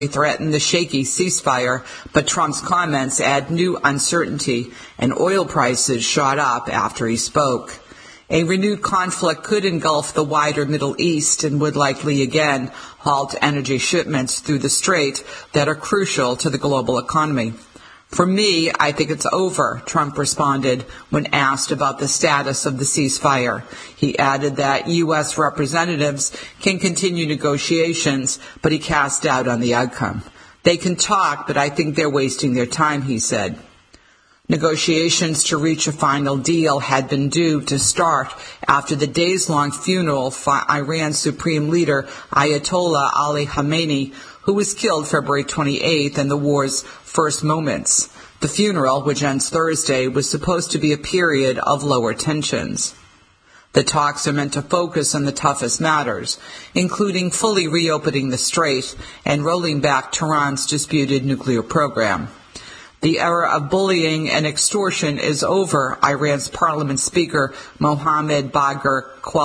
threatened the shaky ceasefire, but Trump's comments add new uncertainty, and oil prices shot up after he spoke. A renewed conflict could engulf the wider Middle East and would likely again halt energy shipments through the strait that are crucial to the global economy. For me, I think it's over, Trump responded when asked about the status of the ceasefire. He added that U.S. representatives can continue negotiations, but he cast doubt on the outcome. They can talk, but I think they're wasting their time, he said. Negotiations to reach a final deal had been due to start after the days-long funeral for Iran's supreme leader, Ayatollah Ali Khamenei, who was killed February 28th in the war's first moments. The funeral, which ends Thursday, was supposed to be a period of lower tensions. The talks are meant to focus on the toughest matters, including fully reopening the strait and rolling back Tehran's disputed nuclear program. The era of bullying and extortion is over, Iran's parliament speaker Mohammad Bagher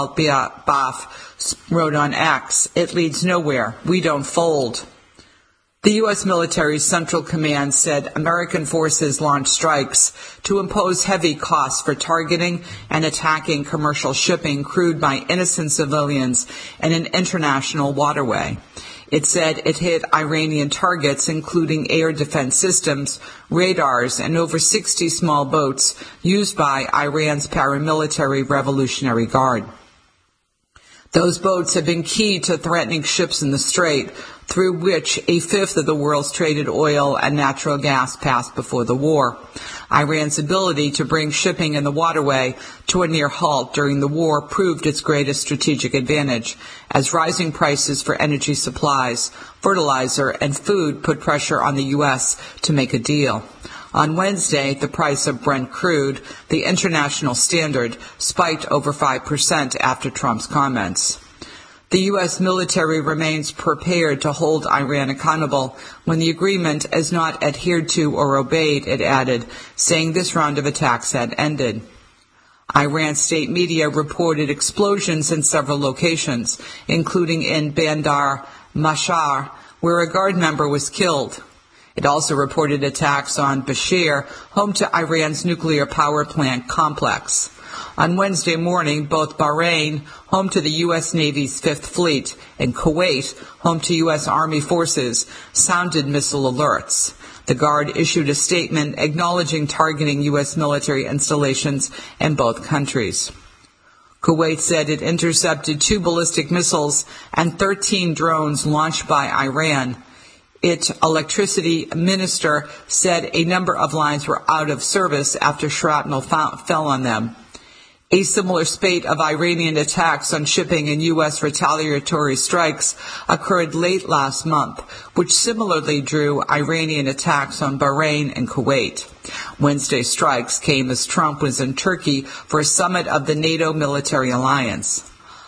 Khalibaf wrote on X. It leads nowhere. We don't fold. The U.S. military's Central Command said American forces launched strikes to impose heavy costs for targeting and attacking commercial shipping crewed by innocent civilians in an international waterway. It said it hit Iranian targets, including air defense systems, radars, and over 60 small boats used by Iran's paramilitary Revolutionary Guard. Those boats have been key to threatening ships in the strait, through which a fifth of the world's traded oil and natural gas passed before the war. Iran's ability to bring shipping in the waterway to a near halt during the war proved its greatest strategic advantage, as rising prices for energy supplies, fertilizer, and food put pressure on the U.S. to make a deal. On Wednesday, the price of Brent crude, the international standard, spiked over 5% after Trump's comments. The U.S. military remains prepared to hold Iran accountable when the agreement is not adhered to or obeyed, it added, saying this round of attacks had ended. Iran state media reported explosions in several locations, including in Bandar Mashar, where a guard member was killed. It also reported attacks on Bushehr, home to Iran's nuclear power plant complex. On Wednesday morning, both Bahrain, home to the U.S. Navy's Fifth Fleet, and Kuwait, home to U.S. Army forces, sounded missile alerts. The Guard issued a statement acknowledging targeting U.S. military installations in both countries. Kuwait said it intercepted 2 ballistic missiles and 13 drones launched by Iran. Its electricity minister said a number of lines were out of service after shrapnel fell on them. A similar spate of Iranian attacks on shipping and U.S. retaliatory strikes occurred late last month, which similarly drew Iranian attacks on Bahrain and Kuwait. Wednesday's strikes came as Trump was in Turkey for a summit of the NATO military alliance.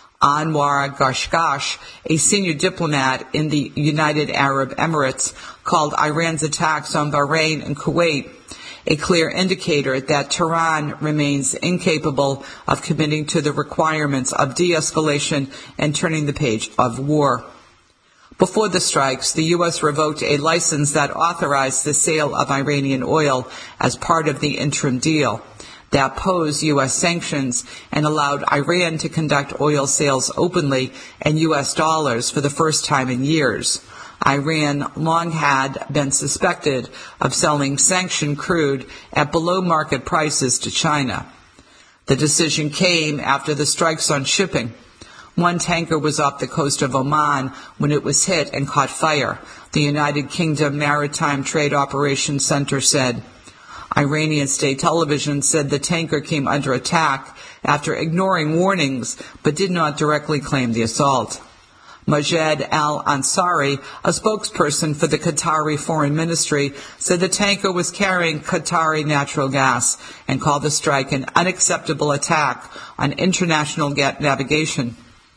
Anwar Gashgash, a senior diplomat in the United Arab Emirates, called Iran's attacks on Bahrain and Kuwait a clear indicator that Tehran remains incapable of committing to the requirements of de-escalation and turning the page of war. Before the strikes, the U.S. revoked a license that authorized the sale of Iranian oil as part of the interim deal that posed U.S. sanctions and allowed Iran to conduct oil sales openly in U.S. dollars for the first time in years. Iran long had been suspected of selling sanctioned crude at below-market prices to China. The decision came after the strikes on shipping. One tanker was off the coast of Oman when it was hit and caught fire, the United Kingdom Maritime Trade Operations Center said. Iranian state television said the tanker came under attack after ignoring warnings, but did not directly claim the assault. Majed al-Ansari, a spokesperson for the Qatari Foreign Ministry, said the tanker was carrying Qatari natural gas and called the strike an unacceptable attack on international navigation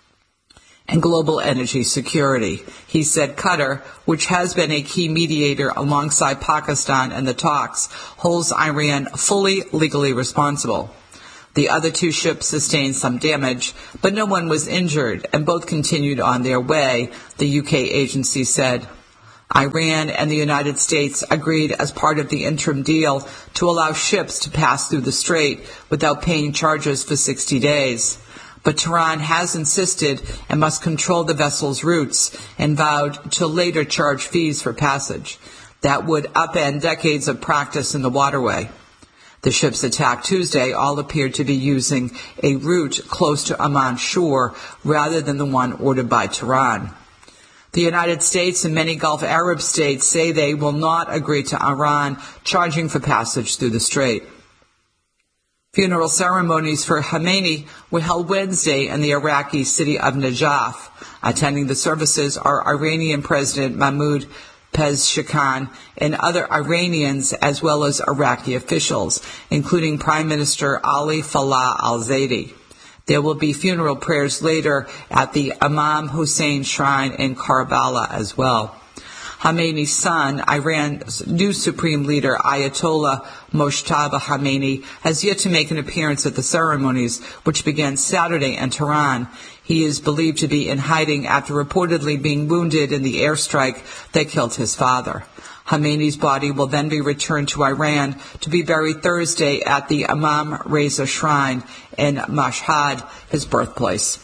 and global energy security. He said Qatar, which has been a key mediator alongside Pakistan in the talks, holds Iran fully legally responsible. The other 2 ships sustained some damage, but no one was injured, and both continued on their way, the UK agency said. Iran and the United States agreed as part of the interim deal to allow ships to pass through the strait without paying charges for 60 days. But Tehran has insisted and must control the vessel's routes and vowed to later charge fees for passage. That would upend decades of practice in the waterway. The ships attacked Tuesday all appeared to be using a route close to Amman shore rather than the one ordered by Tehran. The United States and many Gulf Arab states say they will not agree to Iran charging for passage through the strait. Funeral ceremonies for Khamenei were held Wednesday in the Iraqi city of Najaf. Attending the services are Iranian President Mahmoud Pezeshkian and other Iranians as well as Iraqi officials, including Prime Minister Ali Falah al-Zaidi. There will be funeral prayers later at the Imam Hussein Shrine in Karbala as well. Khamenei's son, Iran's new supreme leader, Ayatollah Mojtaba Khamenei, has yet to make an appearance at the ceremonies, which began Saturday in Tehran. He is believed to be in hiding after reportedly being wounded in the airstrike that killed his father. Khamenei's body will then be returned to Iran to be buried Thursday at the Imam Reza Shrine in Mashhad, his birthplace.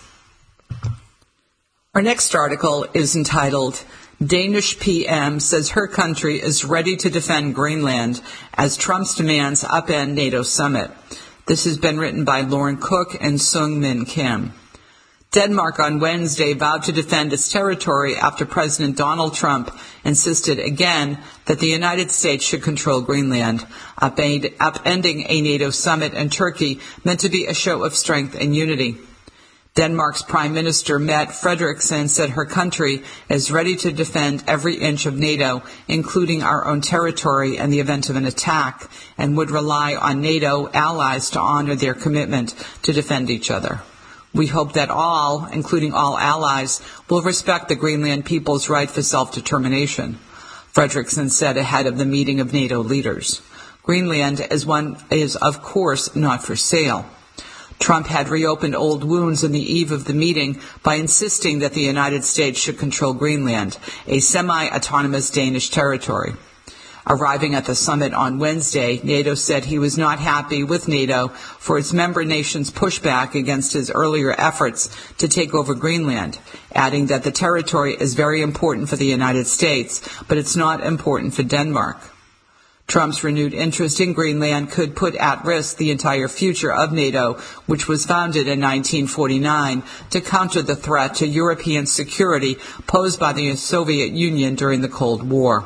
Our next article is entitled, Danish PM says her country is ready to defend Greenland as Trump's demands upend NATO summit. This has been written by Lauren Cook and Sung Min Kim. Denmark on Wednesday vowed to defend its territory after President Donald Trump insisted again that the United States should control Greenland, upending a NATO summit in Turkey meant to be a show of strength and unity. Denmark's Prime Minister Mette Frederiksen said her country is ready to defend every inch of NATO, including our own territory in the event of an attack, and would rely on NATO allies to honor their commitment to defend each other. We hope that all, including all allies, will respect the Greenland people's right for self-determination, Frederiksen said ahead of the meeting of NATO leaders. Greenland is of course not for sale. Trump had reopened old wounds on the eve of the meeting by insisting that the United States should control Greenland, a semi-autonomous Danish territory. Arriving at the summit on Wednesday, NATO said he was not happy with NATO for its member nations' pushback against his earlier efforts to take over Greenland, adding that the territory is very important for the United States, but it's not important for Denmark. Trump's renewed interest in Greenland could put at risk the entire future of NATO, which was founded in 1949 to counter the threat to European security posed by the Soviet Union during the Cold War.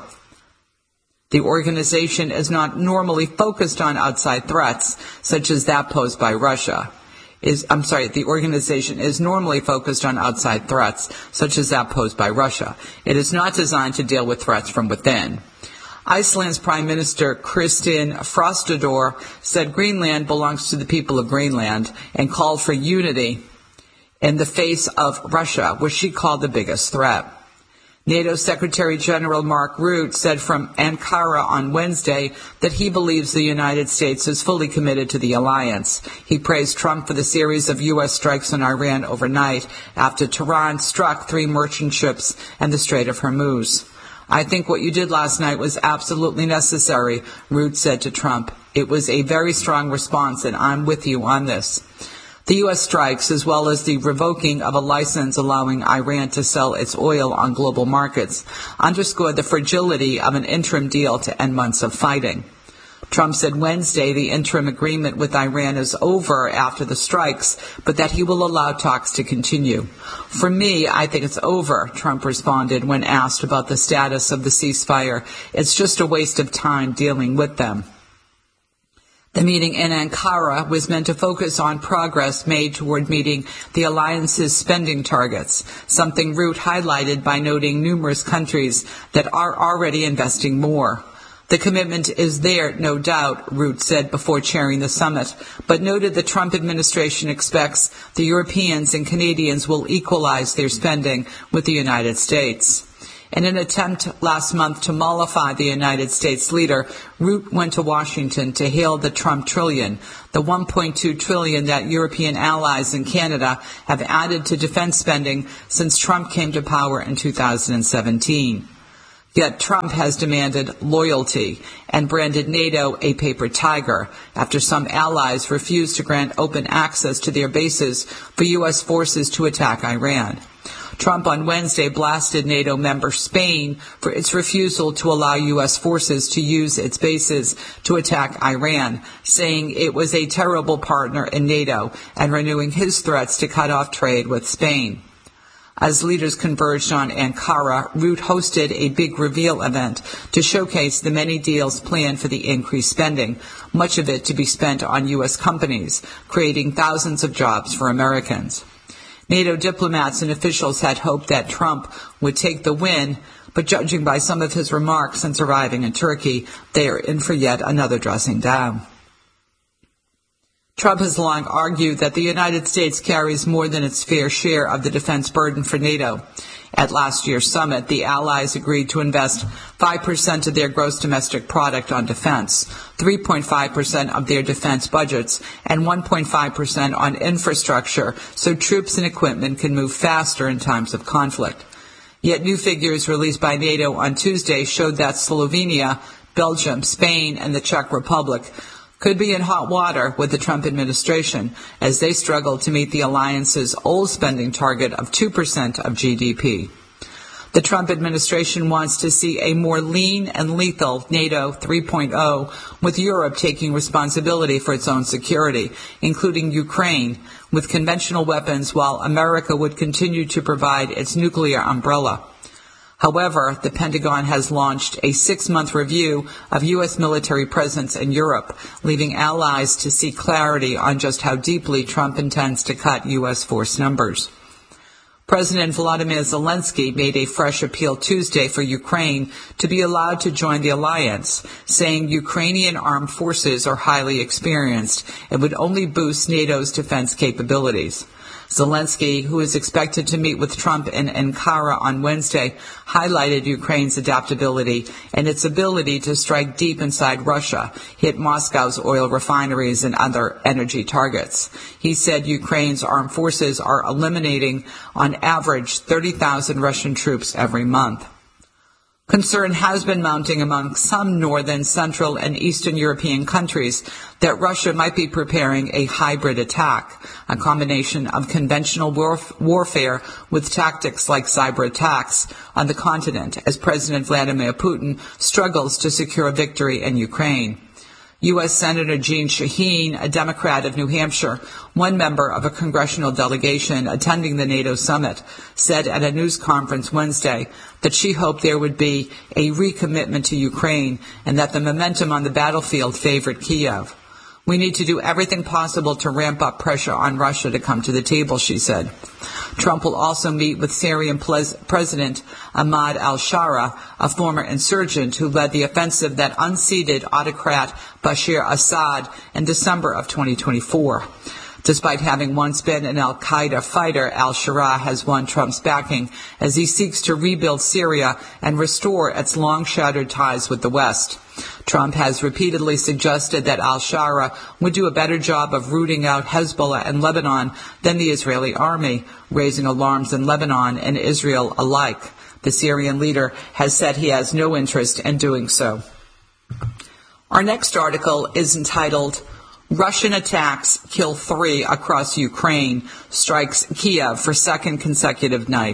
The organization is not normally focused on outside threats, such as that posed by Russia. The organization is normally focused on outside threats, such as that posed by Russia. It is not designed to deal with threats from within. Iceland's Prime Minister Kristin Frostadóttir said Greenland belongs to the people of Greenland and called for unity in the face of Russia, which she called the biggest threat. NATO Secretary General Mark Rutte said from Ankara on Wednesday that he believes the United States is fully committed to the alliance. He praised Trump for the series of U.S. strikes on Iran overnight after Tehran struck 3 merchant ships in the Strait of Hormuz. I think what you did last night was absolutely necessary, Rutte said to Trump. It was a very strong response, and I'm with you on this. The U.S. strikes, as well as the revoking of a license allowing Iran to sell its oil on global markets, underscored the fragility of an interim deal to end months of fighting. Trump said Wednesday the interim agreement with Iran is over after the strikes, but that he will allow talks to continue. For me, I think it's over, Trump responded when asked about the status of the ceasefire. It's just a waste of time dealing with them. The meeting in Ankara was meant to focus on progress made toward meeting the alliance's spending targets, something Rutte highlighted by noting numerous countries that are already investing more. The commitment is there, no doubt, Rutte said before chairing the summit, but noted the Trump administration expects the Europeans and Canadians will equalize their spending with the United States. In an attempt last month to mollify the United States leader, Rutte went to Washington to hail the Trump trillion, the $1.2 trillion that European allies and Canada have added to defense spending since Trump came to power in 2017. Yet Trump has demanded loyalty and branded NATO a paper tiger after some allies refused to grant open access to their bases for U.S. forces to attack Iran. Trump on Wednesday blasted NATO member Spain for its refusal to allow U.S. forces to use its bases to attack Iran, saying it was a terrible partner in NATO and renewing his threats to cut off trade with Spain. As leaders converged on Ankara, Rutte hosted a big reveal event to showcase the many deals planned for the increased spending, much of it to be spent on U.S. companies, creating thousands of jobs for Americans. NATO diplomats and officials had hoped that Trump would take the win, but judging by some of his remarks since arriving in Turkey, they are in for yet another dressing down. Trump has long argued that the United States carries more than its fair share of the defense burden for NATO. At last year's summit, the allies agreed to invest 5% of their gross domestic product on defense, 3.5% of their defense budgets, and 1.5% on infrastructure so troops and equipment can move faster in times of conflict. Yet new figures released by NATO on Tuesday showed that Slovenia, Belgium, Spain, and the Czech Republic could be in hot water with the Trump administration as they struggle to meet the alliance's old spending target of 2% of GDP. The Trump administration wants to see a more lean and lethal NATO 3.0, with Europe taking responsibility for its own security, including Ukraine, with conventional weapons, while America would continue to provide its nuclear umbrella. However, the Pentagon has launched a 6-month review of U.S. military presence in Europe, leaving allies to seek clarity on just how deeply Trump intends to cut U.S. force numbers. President Volodymyr Zelensky made a fresh appeal Tuesday for Ukraine to be allowed to join the alliance, saying Ukrainian armed forces are highly experienced and would only boost NATO's defense capabilities. Zelensky, who is expected to meet with Trump in Ankara on Wednesday, highlighted Ukraine's adaptability and its ability to strike deep inside Russia, hit Moscow's oil refineries and other energy targets. He said Ukraine's armed forces are eliminating, on average, 30,000 Russian troops every month. Concern has been mounting among some northern, central, and eastern European countries that Russia might be preparing a hybrid attack, a combination of conventional warfare with tactics like cyber attacks on the continent, as President Vladimir Putin struggles to secure a victory in Ukraine. U.S. Senator Jeanne Shaheen, a Democrat of New Hampshire, one member of a congressional delegation attending the NATO summit, said at a news conference Wednesday that she hoped there would be a recommitment to Ukraine and that the momentum on the battlefield favored Kiev. We need to do everything possible to ramp up pressure on Russia to come to the table, she said. Trump will also meet with Syrian President Ahmad al-Shara, a former insurgent who led the offensive that unseated autocrat Bashar Assad in December of 2024. Despite having once been an al-Qaeda fighter, al-Shara has won Trump's backing as he seeks to rebuild Syria and restore its long-shattered ties with the West. Trump has repeatedly suggested that al-Shara would do a better job of rooting out Hezbollah and Lebanon than the Israeli army, raising alarms in Lebanon and Israel alike. The Syrian leader has said he has no interest in doing so. Our next article is entitled, Russian attacks kill 3 across Ukraine, strikes Kiev for second consecutive night.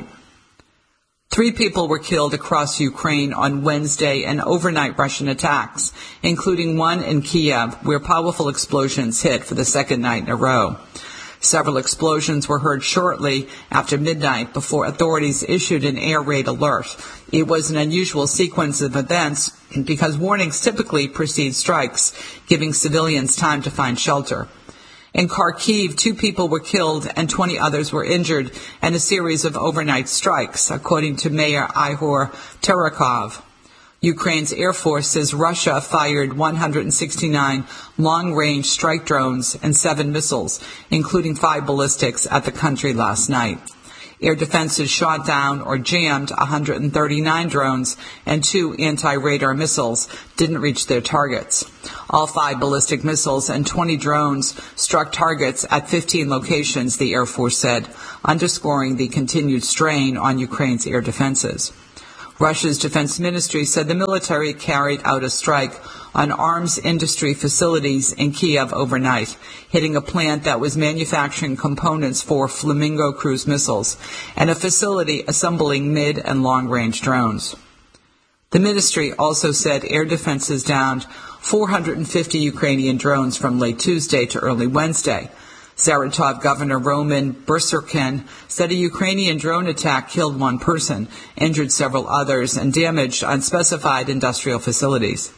3 people were killed across Ukraine on Wednesday in overnight Russian attacks, including one in Kiev, where powerful explosions hit for the second night in a row. Several explosions were heard shortly after midnight before authorities issued an air raid alert. It was an unusual sequence of events because warnings typically precede strikes, giving civilians time to find shelter. In Kharkiv, 2 people were killed and 20 others were injured in a series of overnight strikes, according to Mayor Ihor Terekhov. Ukraine's Air Force says Russia fired 169 long-range strike drones and 7 missiles, including 5 ballistics, at the country last night. Air defenses shot down or jammed 139 drones, and 2 anti-radar missiles didn't reach their targets. All 5 ballistic missiles and 20 drones struck targets at 15 locations, the Air Force said, underscoring the continued strain on Ukraine's air defenses. Russia's defense ministry said the military carried out a strike on arms industry facilities in Kiev overnight, hitting a plant that was manufacturing components for Flamingo cruise missiles and a facility assembling mid- and long-range drones. The ministry also said air defenses downed 450 Ukrainian drones from late Tuesday to early Wednesday. Saratov Governor Roman Bursurkin said a Ukrainian drone attack killed one person, injured several others, and damaged unspecified industrial facilities.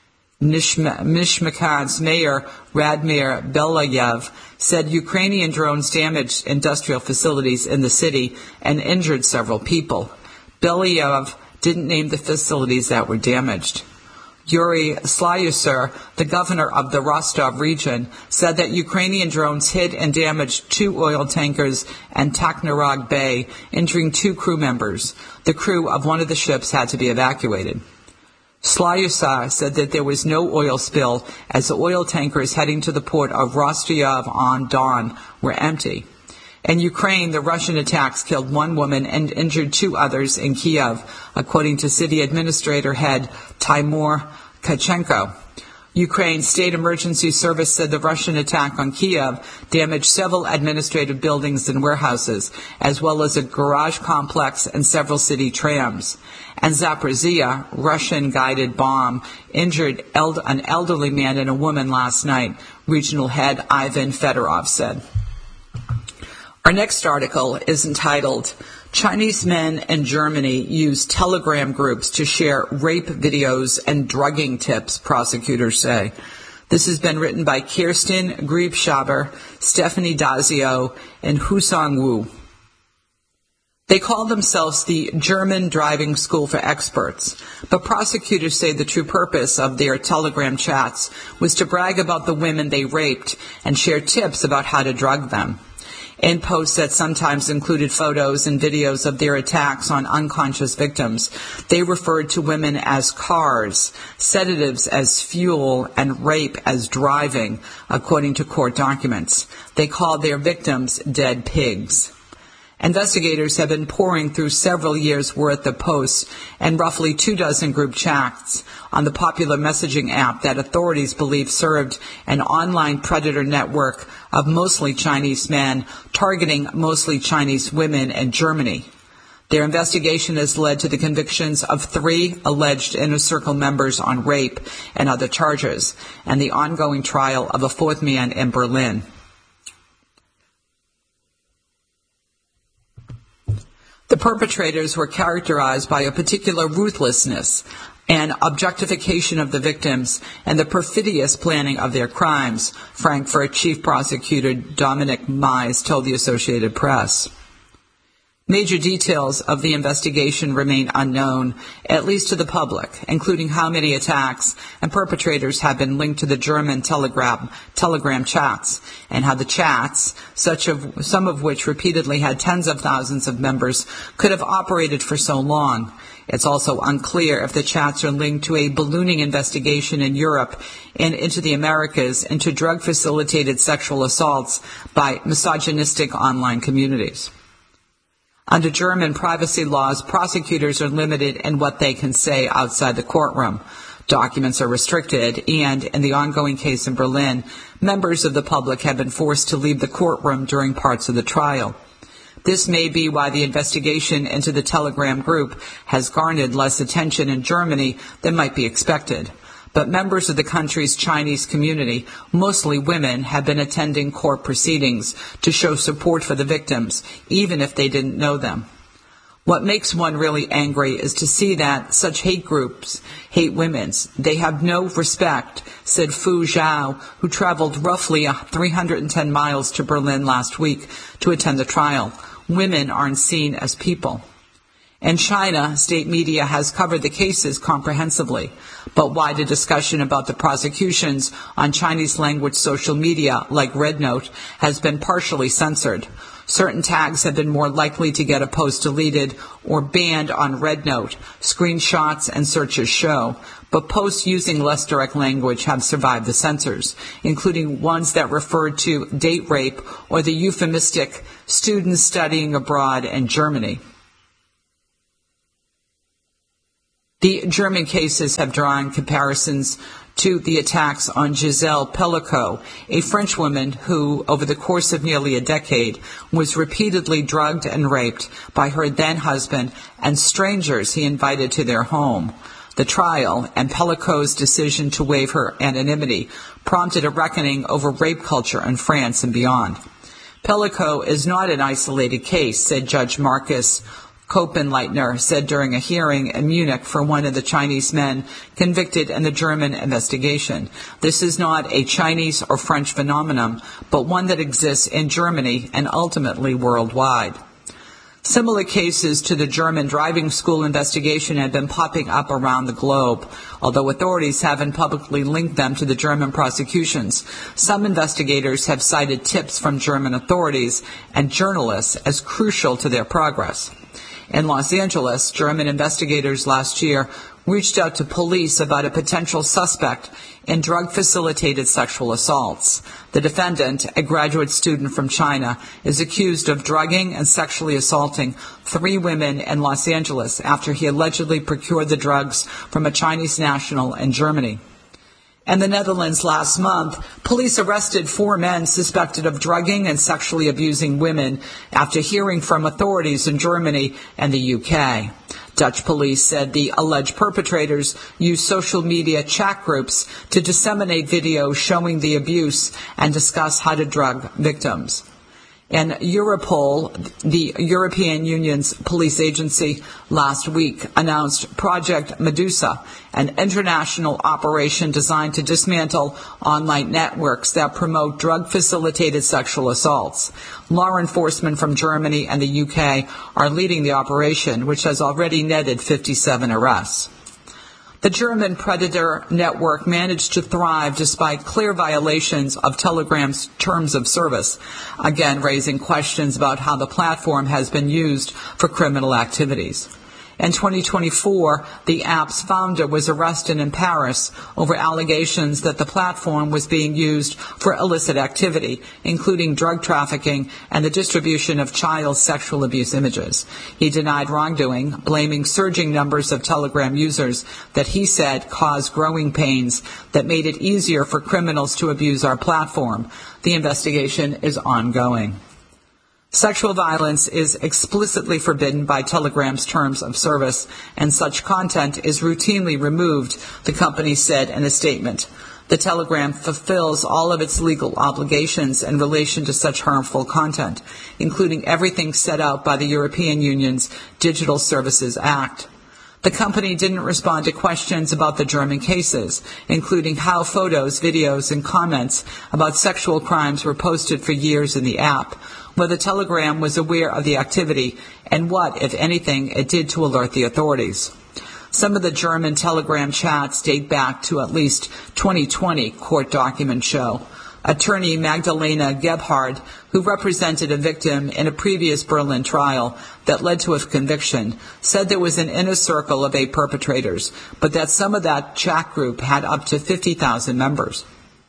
Nizhnekamsk's mayor Radmir Belayev said Ukrainian drones damaged industrial facilities in the city and injured several people. Belayev didn't name the facilities that were damaged. Yuri Slyuser, the governor of the Rostov region, said that Ukrainian drones hit and damaged 2 oil tankers in Takhnarog Bay, injuring 2 crew members. The crew of one of the ships had to be evacuated. Slyuser said that there was no oil spill as the oil tankers heading to the port of Rostov-on-Don were empty. In Ukraine, the Russian attacks killed 1 woman and injured 2 others in Kiev, according to city administrator head Timur Kachenko. Ukraine's State Emergency Service said the Russian attack on Kiev damaged several administrative buildings and warehouses, as well as a garage complex and several city trams. And Zaporizhia, Russian-guided bomb, injured an elderly man and a woman last night, regional head Ivan Fedorov said. Our next article is entitled, Chinese Men in Germany Use Telegram Groups to Share Rape Videos and Drugging Tips, prosecutors say. This has been written by Kirsten Griebschaber, Stephanie Dazio, and Husong Wu. They call themselves the German Driving School for Experts, but prosecutors say the true purpose of their Telegram chats was to brag about the women they raped and share tips about how to drug them. In posts that sometimes included photos and videos of their attacks on unconscious victims, they referred to women as cars, sedatives as fuel, and rape as driving, according to court documents. They called their victims dead pigs. Investigators have been poring through several years' worth of posts and roughly 24 group chats on the popular messaging app that authorities believe served an online predator network of mostly Chinese men targeting mostly Chinese women in Germany. Their investigation has led to the convictions of 3 alleged Inner Circle members on rape and other charges, and the ongoing trial of a 4th man in Berlin. The perpetrators were characterized by a particular ruthlessness and objectification of the victims and the perfidious planning of their crimes, Frankfurt Chief Prosecutor Dominic Mies told the Associated Press. Major details of the investigation remain unknown, at least to the public, including how many attacks and perpetrators have been linked to the German Telegram chats, and how the chats, some of which repeatedly had tens of thousands of members, could have operated for so long. It's also unclear if the chats are linked to a ballooning investigation in Europe and into the Americas into drug-facilitated sexual assaults by misogynistic online communities. Under German privacy laws, prosecutors are limited in what they can say outside the courtroom. Documents are restricted, and in the ongoing case in Berlin, members of the public have been forced to leave the courtroom during parts of the trial. This may be why the investigation into the Telegram group has garnered less attention in Germany than might be expected. But members of the country's Chinese community, mostly women, have been attending court proceedings to show support for the victims, even if they didn't know them. What makes one really angry is to see that such hate groups hate women. They have no respect, said Fu Zhao, who traveled roughly 310 miles to Berlin last week to attend the trial. Women aren't seen as people. In China, state media has covered the cases comprehensively, but wider discussion about the prosecutions on Chinese-language social media, like RedNote, has been partially censored. Certain tags have been more likely to get a post deleted or banned on RedNote, screenshots and searches show, but posts using less direct language have survived the censors, including ones that referred to date rape or the euphemistic students studying abroad in Germany. The German cases have drawn comparisons to the attacks on Gisèle Pellicot, a French woman who, over the course of nearly a decade, was repeatedly drugged and raped by her then-husband and strangers he invited to their home. The trial and Pellicot's decision to waive her anonymity prompted a reckoning over rape culture in France and beyond. Pellicot is not an isolated case, said Judge Marcus Koppenleitner said during a hearing in Munich for one of the Chinese men convicted in the German investigation. This is not a Chinese or French phenomenon, but one that exists in Germany and ultimately worldwide. Similar cases to the German driving school investigation have been popping up around the globe. Although authorities haven't publicly linked them to the German prosecutions, some investigators have cited tips from German authorities and journalists as crucial to their progress. In Los Angeles, German investigators last year reached out to police about a potential suspect in drug-facilitated sexual assaults. The defendant, a graduate student from China, is accused of drugging and sexually assaulting 3 women in Los Angeles after he allegedly procured the drugs from a Chinese national in Germany. In the Netherlands last month, police arrested 4 men suspected of drugging and sexually abusing women after hearing from authorities in Germany and the UK. Dutch police said the alleged perpetrators used social media chat groups to disseminate videos showing the abuse and discuss how to drug victims. And Europol, the European Union's police agency, last week announced Project Medusa, an international operation designed to dismantle online networks that promote drug-facilitated sexual assaults. Law enforcement from Germany and the UK are leading the operation, which has already netted 57 arrests. The German Predator network managed to thrive despite clear violations of Telegram's terms of service, again raising questions about how the platform has been used for criminal activities. In 2024, the app's founder was arrested in Paris over allegations that the platform was being used for illicit activity, including drug trafficking and the distribution of child sexual abuse images. He denied wrongdoing, blaming surging numbers of Telegram users that he said caused growing pains that made it easier for criminals to abuse our platform. The investigation is ongoing. Sexual violence is explicitly forbidden by Telegram's terms of service, and such content is routinely removed, the company said in a statement. The Telegram fulfills all of its legal obligations in relation to such harmful content, including everything set out by the European Union's Digital Services Act. The company didn't respond to questions about the German cases, including how photos, videos, and comments about sexual crimes were posted for years in the app, whether Telegram was aware of the activity, and what, if anything, it did to alert the authorities. Some of the German Telegram chats date back to at least 2020, court documents show. Attorney Magdalena Gebhard, who represented a victim in a previous Berlin trial that led to a conviction, said there was an inner circle of 8 perpetrators, but that some of that chat group had up to 50,000 members.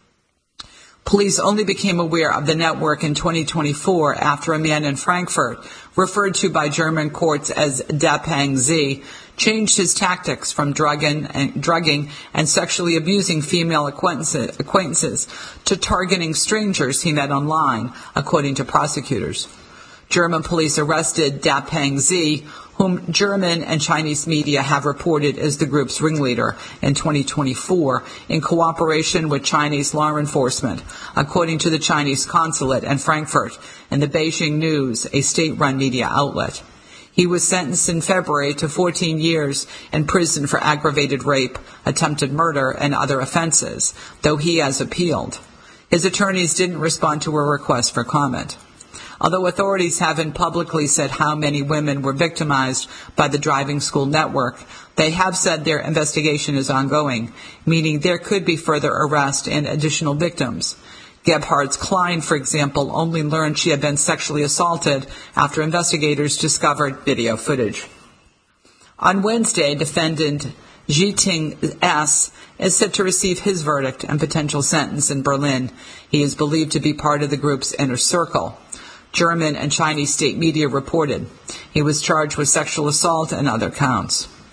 Police only became aware of the network in 2024 after a man in Frankfurt, referred to by German courts as Da Peng Z, changed his tactics from drugging and sexually abusing female acquaintances to targeting strangers he met online, according to prosecutors. German police arrested Da Peng Z, whom German and Chinese media have reported as the group's ringleader in 2024, in cooperation with Chinese law enforcement, according to the Chinese consulate in Frankfurt and the Beijing News, a state-run media outlet. He was sentenced in February to 14 years in prison for aggravated rape, attempted murder, and other offenses, though he has appealed. His attorneys didn't respond to a request for comment. Although authorities haven't publicly said how many women were victimized by the driving school network, they have said their investigation is ongoing, meaning there could be further arrest and additional victims. Gebhard's client, for example, only learned she had been sexually assaulted after investigators discovered video footage. On Wednesday, defendant Zhiting S. is set to receive his verdict and potential sentence in Berlin. He is believed to be part of the group's inner circle. German and Chinese state media reported. He was charged with sexual assault and other counts.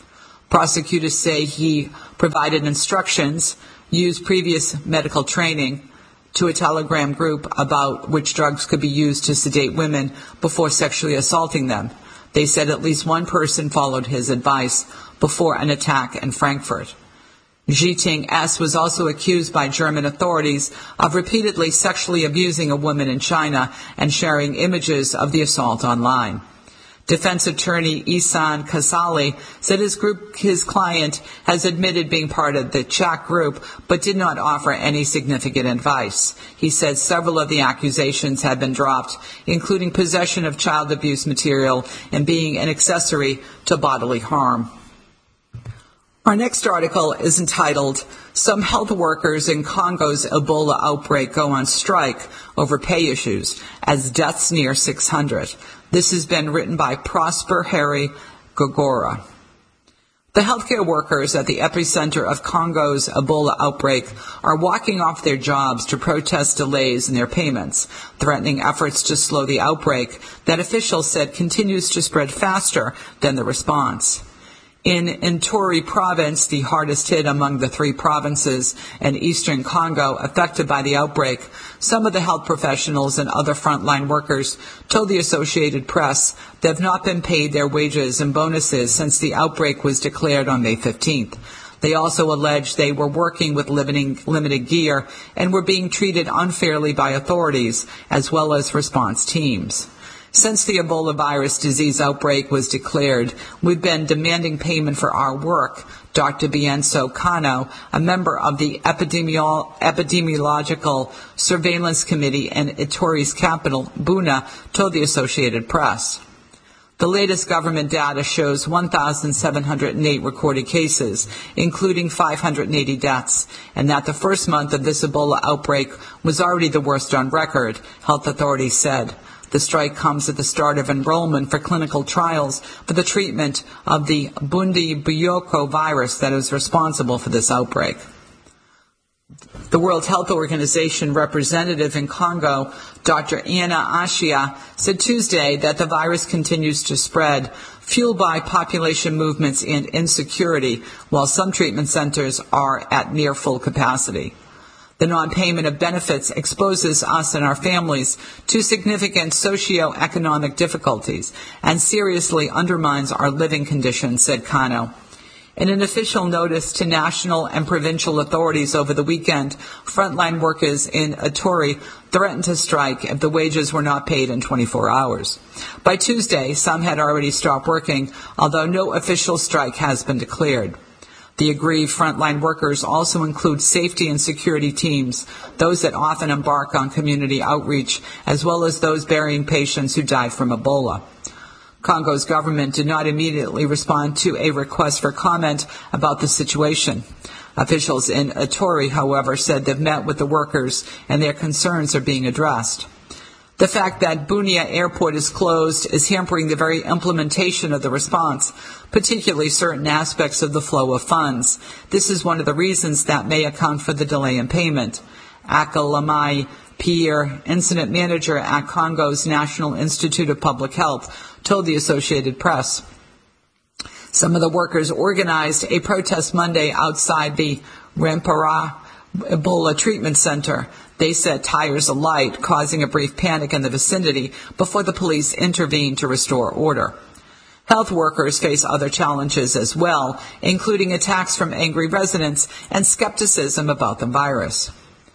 Prosecutors say he provided instructions, used previous medical training to a Telegram group about which drugs could be used to sedate women before sexually assaulting them. They said at least one person followed his advice before an attack in Frankfurt. Zhiting S. was also accused by German authorities of repeatedly sexually abusing a woman in China and sharing images of the assault online. Defense attorney Ihsan Kasali said his client has admitted being part of the chat group, but did not offer any significant advice. He said several of the accusations had been dropped, including possession of child abuse material and being an accessory to bodily harm. Our next article is entitled, "Some Health Workers in Congo's Ebola Outbreak Go on Strike Over Pay Issues as Deaths Near 600. This has been written by Prosper Harry Gogora. The healthcare workers at the epicenter of Congo's Ebola outbreak are walking off their jobs to protest delays in their payments, threatening efforts to slow the outbreak that officials said continues to spread faster than the response. In Ituri province, the hardest hit among the three provinces in eastern Congo affected by the outbreak, some of the health professionals and other frontline workers told the Associated Press they have not been paid their wages and bonuses since the outbreak was declared on May 15th. They also alleged they were working with limited gear and were being treated unfairly by authorities as well as response teams. Since the Ebola virus disease outbreak was declared, we've been demanding payment for our work, Dr. Bienso Kano, a member of the Epidemiological Surveillance Committee in Ituri's capital, Bunia, told the Associated Press. The latest government data shows 1,708 recorded cases, including 580 deaths, and that the first month of this Ebola outbreak was already the worst on record, health authorities said. The strike comes at the start of enrollment for clinical trials for the treatment of the Bundibugyo virus that is responsible for this outbreak. The World Health Organization representative in Congo, Dr. Anna Ashia, said Tuesday that the virus continues to spread, fueled by population movements and insecurity, while some treatment centers are at near full capacity. The non-payment of benefits exposes us and our families to significant socio-economic difficulties and seriously undermines our living conditions, said Kano. In an official notice to national and provincial authorities over the weekend, frontline workers in Ituri threatened to strike if the wages were not paid in 24 hours. By Tuesday, some had already stopped working, although no official strike has been declared. The aggrieved frontline workers also include safety and security teams, those that often embark on community outreach, as well as those burying patients who died from Ebola. Congo's government did not immediately respond to a request for comment about the situation. Officials in Ituri, however, said they've met with the workers and their concerns are being addressed. The fact that Bunia Airport is closed is hampering the very implementation of the response, particularly certain aspects of the flow of funds. This is one of the reasons that may account for the delay in payment. Akalamai Pierre, incident manager at Congo's National Institute of Public Health, told the Associated Press. Some of the workers organized a protest Monday outside the Rempara Ebola Treatment Center. They set tires alight, causing a brief panic in the vicinity before the police intervened to restore order. Health workers face other challenges as well, including attacks from angry residents and skepticism about the virus.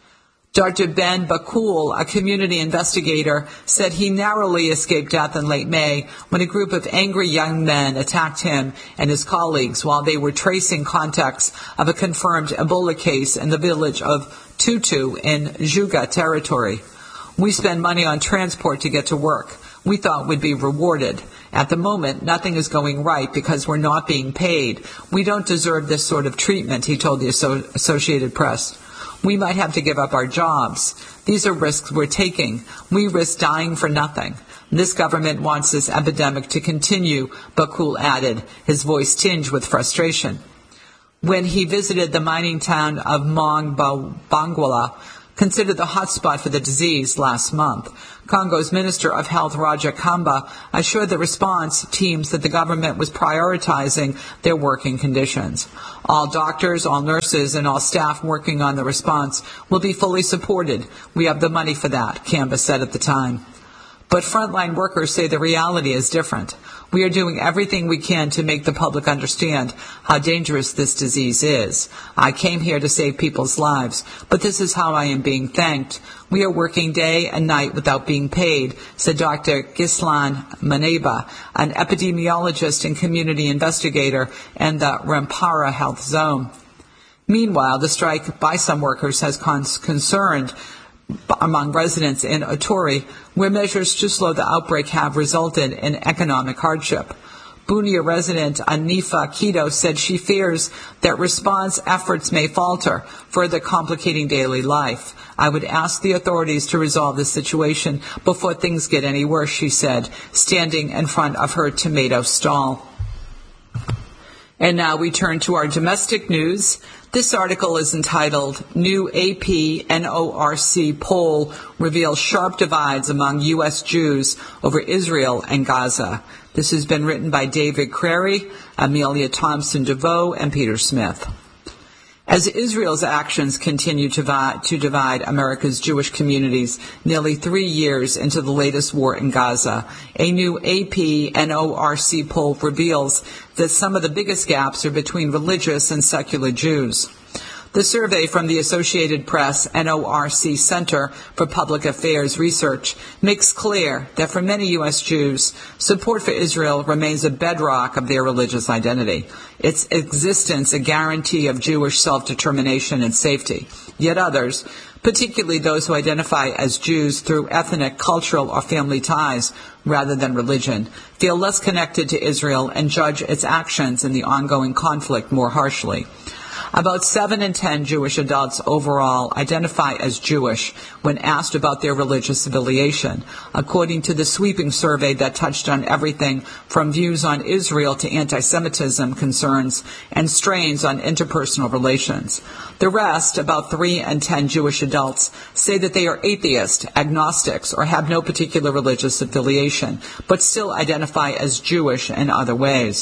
Dr. Ben Bakul, a community investigator, said he narrowly escaped death in late May when a group of angry young men attacked him and his colleagues while they were tracing contacts of a confirmed Ebola case in the village of Tutu in Juga territory. We spend money on transport to get to work. We thought we'd be rewarded. At the moment, nothing is going right because we're not being paid. We don't deserve this sort of treatment, he told the Associated Press. We might have to give up our jobs. These are risks we're taking. We risk dying for nothing. This government wants this epidemic to continue, Bakul added, his voice tinged with frustration. When he visited the mining town of Mong Bangwala, considered the hotspot for the disease last month. Congo's Minister of Health, Roger Kamba, assured the response teams that the government was prioritizing their working conditions. All doctors, all nurses, and all staff working on the response will be fully supported. We have the money for that, Kamba said at the time. But frontline workers say the reality is different. We are doing everything we can to make the public understand how dangerous this disease is. I came here to save people's lives, but this is how I am being thanked. We are working day and night without being paid, said Dr. Gislan Maneba, an epidemiologist and community investigator in the Rempara Health Zone. Meanwhile, the strike by some workers has concerned among residents in Ituri, where measures to slow the outbreak have resulted in economic hardship. Bunia resident Anifa Kido said she fears that response efforts may falter, further complicating daily life. I would ask the authorities to resolve the situation before things get any worse, she said, standing in front of her tomato stall. And now we turn to our domestic news. This article is entitled, New AP NORC Poll Reveals Sharp Divides Among U.S. Jews Over Israel and Gaza. This has been written by David Crary, Amelia Thompson DeVoe, and Peter Smith. As Israel's actions continue to divide America's Jewish communities nearly 3 years into the latest war in Gaza, a new AP NORC poll reveals that some of the biggest gaps are between religious and secular Jews. The survey from the Associated Press NORC Center for Public Affairs Research makes clear that for many U.S. Jews, support for Israel remains a bedrock of their religious identity, its existence a guarantee of Jewish self-determination and safety. Yet others, particularly those who identify as Jews through ethnic, cultural, or family ties rather than religion, feel less connected to Israel and judge its actions in the ongoing conflict more harshly. About 7 in 10 Jewish adults overall identify as Jewish when asked about their religious affiliation, according to the sweeping survey that touched on everything from views on Israel to anti-Semitism concerns and strains on interpersonal relations. The rest, about 3 in 10 Jewish adults, say that they are atheists, agnostics, or have no particular religious affiliation, but still identify as Jewish in other ways.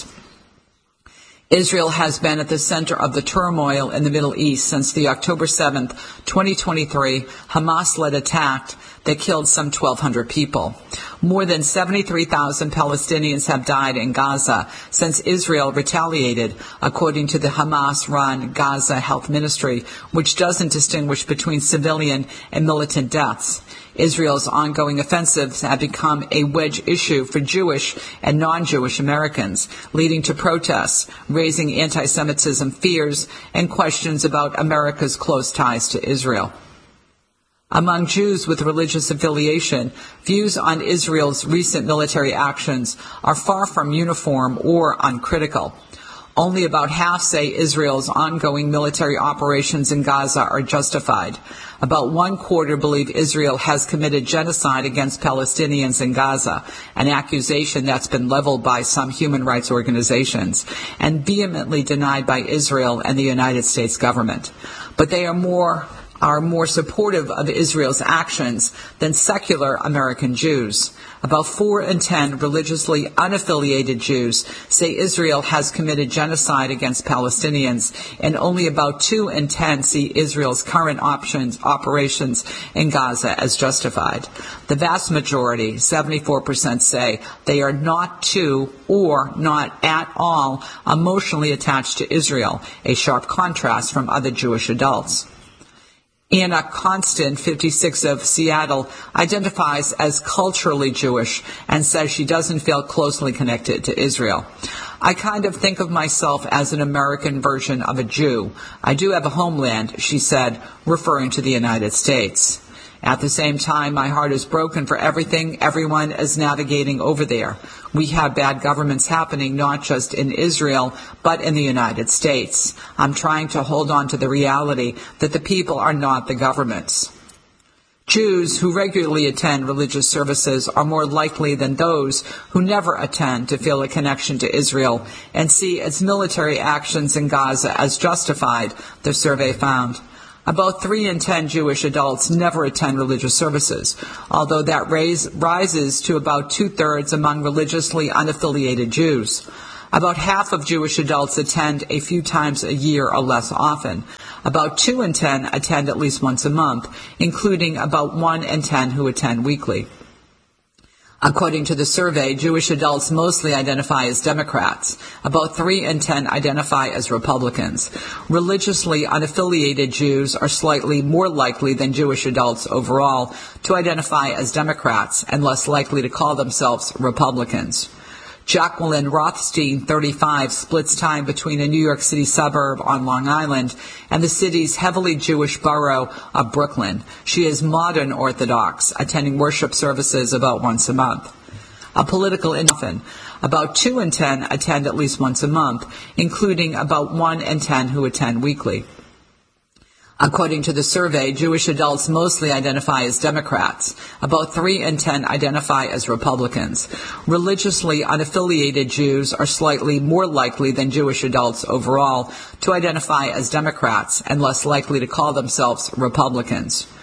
Israel has been at the center of the turmoil in the Middle East since the October 7, 2023, Hamas-led attack that killed some 1,200 people. More than 73,000 Palestinians have died in Gaza since Israel retaliated, according to the Hamas-run Gaza Health Ministry, which doesn't distinguish between civilian and militant deaths. Israel's ongoing offensives have become a wedge issue for Jewish and non-Jewish Americans, leading to protests, raising anti-Semitism fears, and questions about America's close ties to Israel. Among Jews with religious affiliation, views on Israel's recent military actions are far from uniform or uncritical. Only about half say Israel's ongoing military operations in Gaza are justified. About 1/4 believe Israel has committed genocide against Palestinians in Gaza, an accusation that's been leveled by some human rights organizations and vehemently denied by Israel and the United States government. But they are more supportive of Israel's actions than secular American Jews. About 4 in 10 religiously unaffiliated Jews say Israel has committed genocide against Palestinians, and only about 2 in 10 see Israel's current operations in Gaza as justified. The vast majority, 74%, say they are not to or not at all emotionally attached to Israel, a sharp contrast from other Jewish adults. Anna Constant, 56, of Seattle, identifies as culturally Jewish and says she doesn't feel closely connected to Israel. I kind of think of myself as an American version of a Jew. I do have a homeland, she said, referring to the United States. At the same time, my heart is broken for everything everyone is navigating over there. We have bad governments happening not just in Israel, but in the United States. I'm trying to hold on to the reality that the people are not the governments. Jews who regularly attend religious services are more likely than those who never attend to feel a connection to Israel and see its military actions in Gaza as justified, the survey found. About 3 in 10 Jewish adults never attend religious services, although that rises to about 2/3 among religiously unaffiliated Jews. About half of Jewish adults attend a few times a year or less often. About 2 in 10 attend at least once a month, including about 1 in 10 who attend weekly. According to the survey, Jewish adults mostly identify as Democrats. About 3 in 10 identify as Republicans. Religiously unaffiliated Jews are slightly more likely than Jewish adults overall to identify as Democrats and less likely to call themselves Republicans. Jacqueline Rothstein, 35, splits time between a New York City suburb on Long Island and the city's heavily Jewish borough of Brooklyn. She is modern Orthodox, attending worship services about once a month. A political often. About 2 in 10 attend at least once a month, including about 1 in 10 who attend weekly. According to the survey, Jewish adults mostly identify as Democrats. About 3 in 10 identify as Republicans. Religiously unaffiliated Jews are slightly more likely than Jewish adults overall to identify as Democrats and less likely to call themselves Republicans.